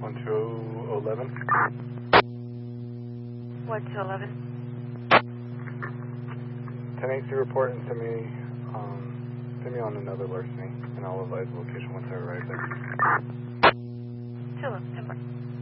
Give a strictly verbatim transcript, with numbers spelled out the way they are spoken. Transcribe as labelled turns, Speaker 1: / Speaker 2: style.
Speaker 1: one two eleven.
Speaker 2: one two eleven.
Speaker 1: ten eighty reporting to me. Um, send me on another larceny, and I'll advise the location once I arrive there.
Speaker 2: two eleven, ten